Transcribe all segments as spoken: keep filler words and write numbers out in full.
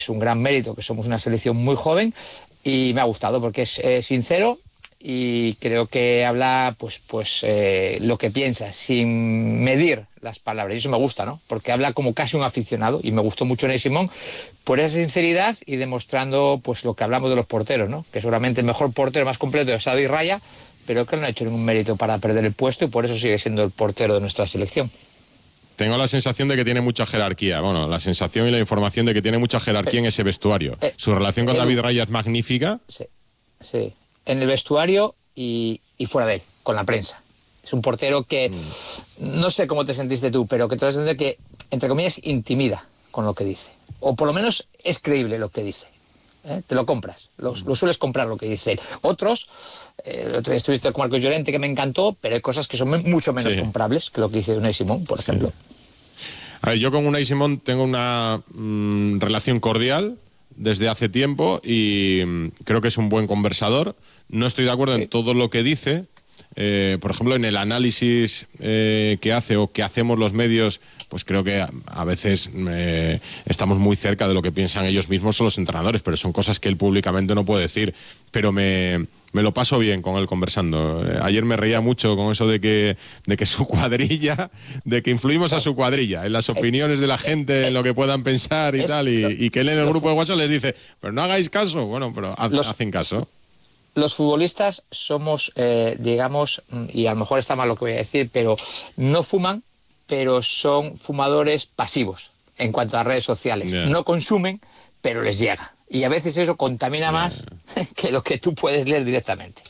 Es un gran mérito que somos una selección muy joven y me ha gustado porque es eh, sincero y creo que habla pues, pues eh, lo que piensa, sin medir las palabras. Y eso me gusta, ¿no? Porque habla como casi un aficionado y me gustó mucho Unai Simón por esa sinceridad y demostrando pues lo que hablamos de los porteros, ¿no? Que seguramente el mejor portero más completo es Xavi Raya, pero que él no ha hecho ningún mérito para perder el puesto y por eso sigue siendo el portero de nuestra selección. Tengo la sensación de que tiene mucha jerarquía. Bueno, la sensación y la información de que tiene mucha jerarquía en ese vestuario. Eh, Su relación con Edu, David Raya es magnífica. Sí, sí. En el vestuario y, y fuera de él, con la prensa. Es un portero que, mm. no sé cómo te sentiste tú, pero que te vas a entender que, entre comillas, intimida con lo que dice. O por lo menos es creíble lo que dice. ¿Eh? Te lo compras, lo, lo sueles comprar lo que dice él. Otros, eh, estuviste con Marcos Llorente, que me encantó, pero hay cosas que son mucho menos sí. comprables que lo que dice Unai Simón, por sí. ejemplo. A ver, yo con Unai Simón tengo una mmm, relación cordial desde hace tiempo y mmm, creo que es un buen conversador. No estoy de acuerdo sí. en todo lo que dice. Eh, por ejemplo, en el análisis eh, que hace o que hacemos los medios, pues creo que a, a veces eh, estamos muy cerca de lo que piensan ellos mismos o los entrenadores, pero son cosas que él públicamente no puede decir. Pero me, me lo paso bien con él conversando. Eh, ayer me reía mucho con eso de que, de que su cuadrilla, de que influimos a su cuadrilla, en las opiniones de la gente, en lo que puedan pensar y tal, y, y que él en el grupo de WhatsApp les dice, pero no hagáis caso. Bueno, pero ha, los... hacen caso. Los futbolistas somos, eh, digamos, y a lo mejor está mal lo que voy a decir, pero no fuman, pero son fumadores pasivos en cuanto a las redes sociales. Yeah. No consumen, pero les llega. Y a veces eso contamina yeah. más que lo que tú puedes leer directamente.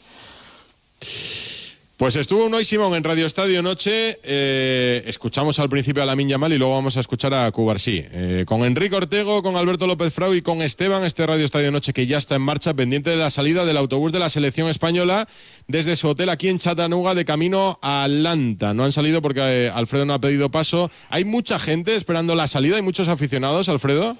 Pues estuvo Unai Simón en Radio Estadio Noche. Eh, escuchamos al principio a Lamine Yamal y luego vamos a escuchar a Cubarsí. Eh, con Enrique Ortego, con Alberto López Frau y con Esteban, este Radio Estadio Noche que ya está en marcha, pendiente de la salida del autobús de la selección española desde su hotel aquí en Chattanooga de camino a Atlanta. No han salido porque eh, Alfredo no ha pedido paso. Hay mucha gente esperando la salida, hay muchos aficionados, Alfredo.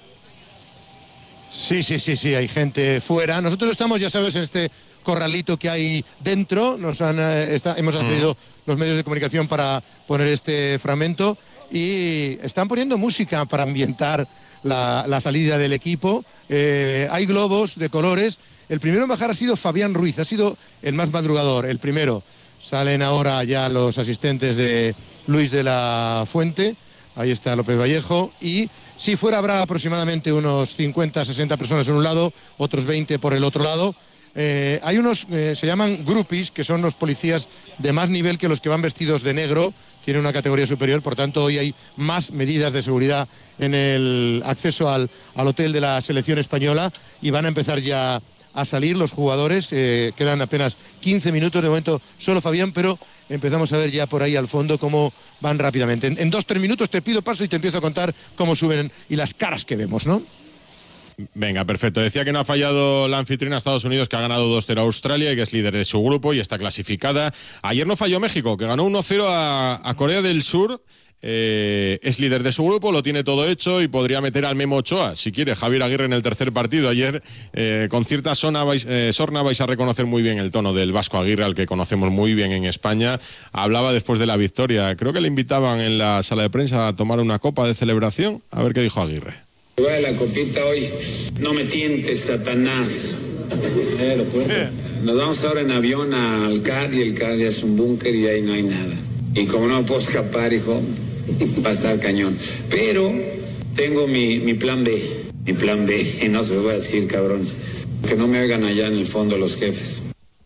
Sí, sí, sí, sí, hay gente fuera. Nosotros estamos, ya sabes, en este corralito que hay dentro. Nos han, eh, está, hemos accedido mm. los medios de comunicación para poner este fragmento y están poniendo música para ambientar la, la salida del equipo. Eh, hay globos de colores. El primero en bajar ha sido Fabián Ruiz, ha sido el más madrugador, el primero. Salen ahora ya los asistentes de Luis de la Fuente. Ahí está López Vallejo y si fuera habrá aproximadamente unos cincuenta, sesenta personas en un lado, otros veinte por el otro lado. Eh, hay unos, eh, se llaman groupies, que son los policías de más nivel que los que van vestidos de negro, tienen una categoría superior, por tanto hoy hay más medidas de seguridad en el acceso al, al hotel de la selección española y van a empezar ya a salir los jugadores, eh, quedan apenas quince minutos, de momento solo Fabián, pero empezamos a ver ya por ahí al fondo cómo van rápidamente. En, en dos, tres minutos te pido paso y te empiezo a contar cómo suben y las caras que vemos, ¿no? Venga, perfecto. Decía que no ha fallado la anfitriona Estados Unidos, que ha ganado dos cero a Australia y que es líder de su grupo y está clasificada. Ayer no falló México, que ganó uno cero a, a Corea del Sur. Eh, es líder de su grupo, lo tiene todo hecho y podría meter al Memo Ochoa, si quiere, Javier Aguirre en el tercer partido. Ayer, eh, con cierta sorna vais, eh, sorna vais a reconocer muy bien el tono del Vasco Aguirre, al que conocemos muy bien en España. Hablaba después de la victoria. Creo que le invitaban en la sala de prensa a tomar una copa de celebración. A ver qué dijo Aguirre. Va la copita hoy. No me tientes, Satanás. Eh, Nos vamos ahora en avión al C A D y el C A D es un búnker y ahí no hay nada. Y como no puedo escapar, hijo, va a estar cañón. Pero tengo mi, mi plan B. Mi plan B, y no se lo voy a decir, cabrón. Que no me oigan allá en el fondo los jefes.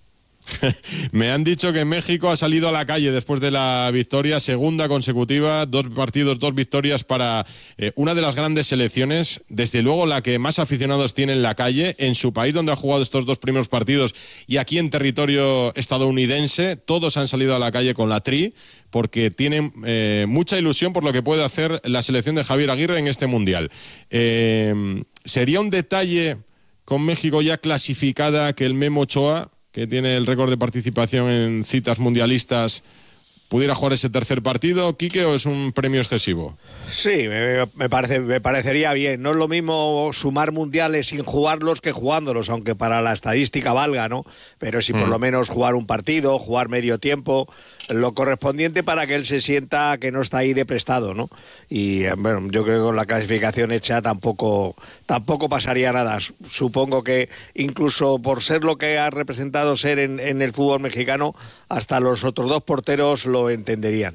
Me han dicho que México ha salido a la calle después de la victoria, segunda consecutiva, dos partidos, dos victorias para eh, una de las grandes selecciones, desde luego la que más aficionados tiene en la calle, en su país donde ha jugado estos dos primeros partidos y aquí en territorio estadounidense. Todos han salido a la calle con la tri porque tienen eh, mucha ilusión por lo que puede hacer la selección de Javier Aguirre en este Mundial. Eh, ¿Sería un detalle con México ya clasificada que el Memo Ochoa, que tiene el récord de participación en citas mundialistas, pudiera jugar ese tercer partido, Quique, o es un premio excesivo? Sí, me, me, parece, me parecería bien. No es lo mismo sumar mundiales sin jugarlos que jugándolos, aunque para la estadística valga, ¿no? Pero si por mm. lo menos jugar un partido, jugar medio tiempo, lo correspondiente para que él se sienta que no está ahí de prestado, ¿no? Y bueno, yo creo que con la clasificación hecha tampoco, tampoco pasaría nada. Supongo que incluso por ser lo que ha representado ser en, en el fútbol mexicano, hasta los otros dos porteros lo entenderían.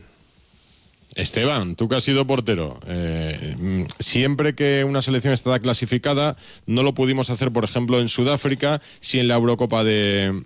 Esteban, tú que has sido portero, eh, siempre que una selección está clasificada, no lo pudimos hacer, por ejemplo, en Sudáfrica, sí en la Eurocopa de,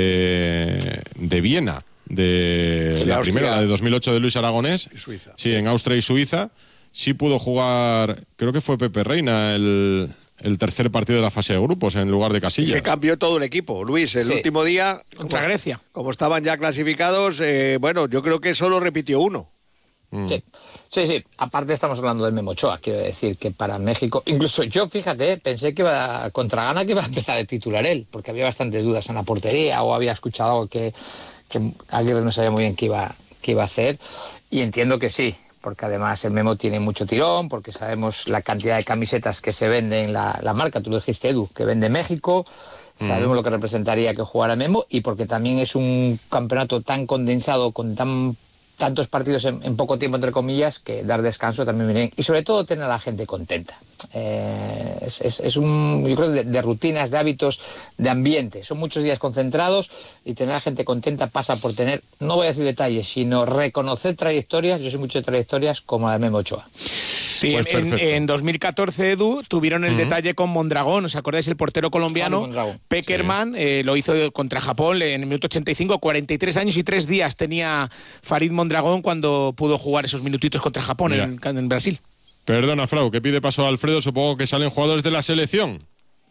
de, de Viena, de sí, la Austria, primera, la de dos mil ocho de Luis Aragonés, Suiza. Sí, en Austria y Suiza, sí pudo jugar, creo que fue Pepe Reina, el, el tercer partido de la fase de grupos en lugar de Casillas. Y que cambió todo el equipo, Luis, el sí. último día, contra como, Grecia. Como estaban ya clasificados, eh, bueno, yo creo que solo repitió uno. Sí, sí, sí. Aparte estamos hablando del Memo Ochoa, quiero decir que para México, incluso yo, fíjate, pensé que iba a, contra Ghana que iba a empezar de titular él, porque había bastantes dudas en la portería o había escuchado que, que Aguirre no sabía muy bien qué iba, qué iba a hacer, y entiendo que sí, porque además el Memo tiene mucho tirón, porque sabemos la cantidad de camisetas que se venden, la, la marca, tú lo dijiste, Edu, que vende México, sabemos mm. lo que representaría que jugara Memo, y porque también es un campeonato tan condensado, con tan tantos partidos en, en poco tiempo, entre comillas, que dar descanso también viene bien. Y sobre todo tener a la gente contenta. Eh, es, es, es un, yo creo, de, de rutinas, de hábitos, de ambiente. Son muchos días concentrados y tener a la gente contenta pasa por tener, no voy a decir detalles, sino reconocer trayectorias, yo soy mucho de trayectorias, como la de Memo Ochoa. Sí, pues en, en dos mil catorce, Edu, tuvieron el uh-huh. detalle con Mondragón. ¿Os acordáis? El portero colombiano, Peckerman, sí. eh, lo hizo contra Japón en el minuto ochenta y cinco, cuarenta y tres años y tres días tenía Farid Mondragón cuando pudo jugar esos minutitos contra Japón en, en Brasil. Perdona, Frau, que pide paso a Alfredo, supongo que salen jugadores de la selección.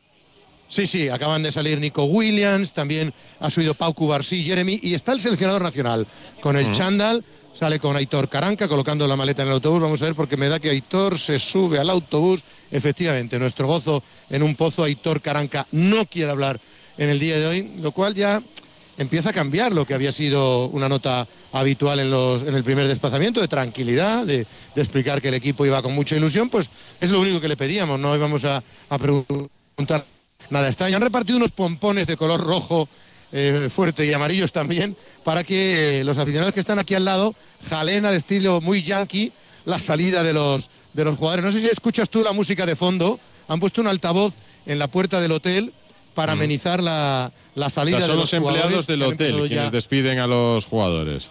Sí, sí, acaban de salir Nico Williams, también ha subido Pau Cubarsí, Jeremy, y está el seleccionador nacional con el uh-huh. chándal. Sale con Aitor Caranca colocando la maleta en el autobús. Vamos a ver, porque me da que Aitor se sube al autobús. Efectivamente, nuestro gozo en un pozo. Aitor Caranca no quiere hablar en el día de hoy, lo cual ya empieza a cambiar lo que había sido una nota habitual en, los, en el primer desplazamiento, de tranquilidad, de, de explicar que el equipo iba con mucha ilusión. Pues es lo único que le pedíamos, no íbamos a, a preguntar nada extraño. Han repartido unos pompones de color rojo, Eh, fuerte y amarillos también, para que eh, los aficionados que están aquí al lado jalen al estilo muy yankee la salida de los, de los jugadores. No sé si escuchas tú la música de fondo, han puesto un altavoz en la puerta del hotel para mm. amenizar la, la salida, o sea, son de los, los empleados jugadores del hotel quienes ya despiden a los jugadores.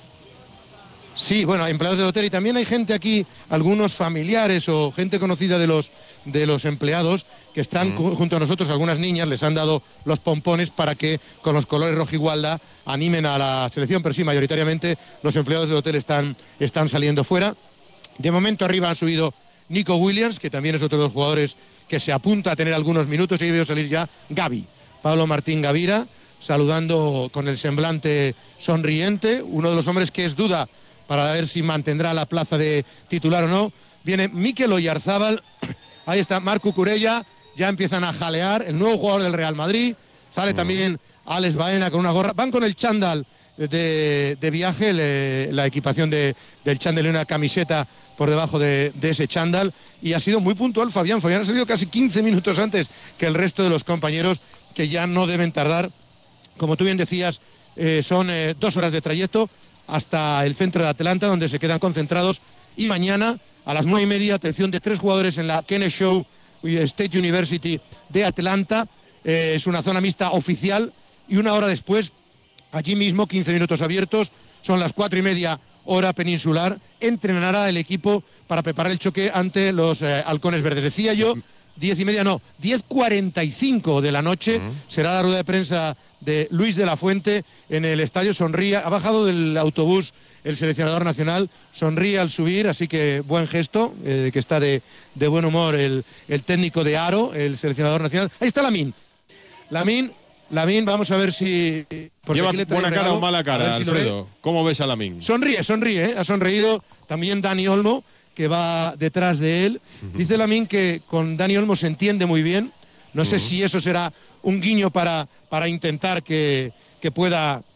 Sí, bueno, empleados del hotel, y también hay gente aquí, algunos familiares o gente conocida de los, de los empleados que están mm. junto a nosotros. Algunas niñas les han dado los pompones para que con los colores rojigualda animen a la selección, pero sí, mayoritariamente los empleados del hotel están, están saliendo fuera. De momento arriba han subido Nico Williams, que también es otro de los jugadores que se apunta a tener algunos minutos, y ahí veo salir ya Gavi, Pablo Martín Gavira, saludando con el semblante sonriente, uno de los hombres que es duda para ver si mantendrá la plaza de titular o no. Viene Mikel Oyarzábal, ahí está Marco Curella, ya empiezan a jalear, el nuevo jugador del Real Madrid, sale también Alex Baena con una gorra, van con el chándal de, de viaje, le, la equipación de, del chándal y una camiseta por debajo de, de ese chándal, y ha sido muy puntual Fabián, Fabián ha salido casi quince minutos antes que el resto de los compañeros, que ya no deben tardar, como tú bien decías, eh, son eh, dos horas de trayecto hasta el centro de Atlanta, donde se quedan concentrados, y mañana a las nueve y media, atención de tres jugadores en la Kennesaw State University de Atlanta, eh, es una zona mixta oficial, y una hora después, allí mismo, quince minutos abiertos, son las cuatro y media hora peninsular, entrenará el equipo para preparar el choque ante los eh, halcones verdes. Decía yo, diez y media no, diez cuarenta y cinco de la noche, uh-huh. será la rueda de prensa de Luis de la Fuente en el estadio. Sonríe, ha bajado del autobús el seleccionador nacional, sonríe al subir, así que buen gesto, eh, que está de, de buen humor el, el técnico de Aro, el seleccionador nacional. Ahí está Lamine. Lamine, Lamine, vamos a ver si... Lleva buena cara o mala cara, si Alfredo. ¿Cómo ves a Lamine? Sonríe, sonríe, ¿eh? Ha sonreído también Dani Olmo, que va detrás de él. Dice Lamine que con Dani Olmo se entiende muy bien. No sé uh-huh. si eso será un guiño para, para intentar que, que pueda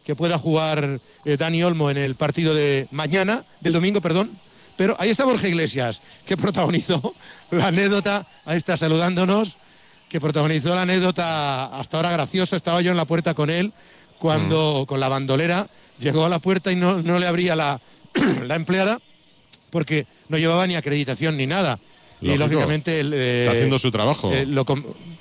que pueda jugar eh, Dani Olmo en el partido de mañana, del domingo, perdón. Pero ahí está Borja Iglesias, que protagonizó la anécdota, ahí está saludándonos, que protagonizó la anécdota hasta ahora graciosa. Estaba yo en la puerta con él cuando mm. con la bandolera llegó a la puerta y no, no le abría la, la empleada porque no llevaba ni acreditación ni nada. Lógico. Y lógicamente... El, eh, está haciendo su trabajo. Eh, lo,